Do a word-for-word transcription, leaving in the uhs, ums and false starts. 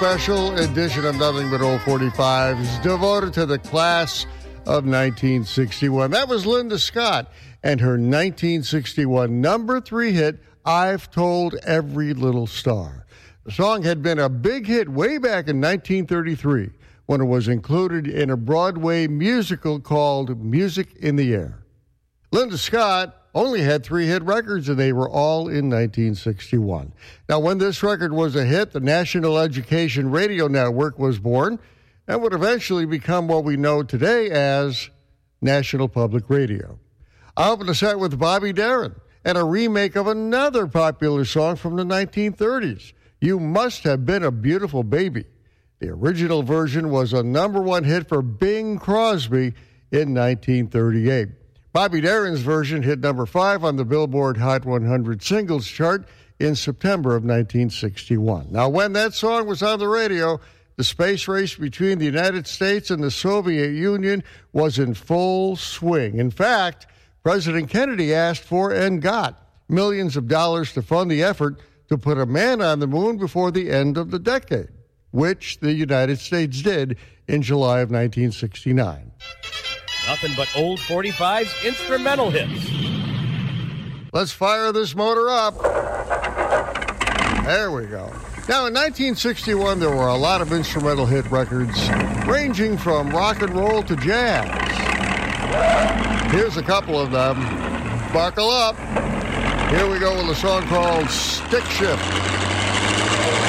special edition of Nothing But Old forty-fives devoted to the class of nineteen sixty-one. That was Linda Scott and her nineteen sixty-one number three hit, I've Told Every Little Star. The song had been a big hit way back in nineteen thirty-three when it was included in a Broadway musical called Music in the Air. Linda Scott only had three hit records, and they were all in nineteen sixty-one. Now, when this record was a hit, the National Education Radio Network was born and would eventually become what we know today as National Public Radio. I opened the set with Bobby Darin and a remake of another popular song from the nineteen thirties, You Must Have Been a Beautiful Baby. The original version was a number one hit for Bing Crosby in nineteen thirty-eight. Bobby Darin's version hit number five on the Billboard Hot one hundred singles chart in September of nineteen sixty-one. Now, when that song was on the radio, the space race between the United States and the Soviet Union was in full swing. In fact, President Kennedy asked for and got millions of dollars to fund the effort to put a man on the moon before the end of the decade, which the United States did in July of nineteen sixty-nine. Nothing but old forty-fives instrumental hits. Let's fire this motor up. There we go. Now, in nineteen sixty-one, there were a lot of instrumental hit records ranging from rock and roll to jazz. Here's a couple of them. Buckle up. Here we go with a song called Stick Shift.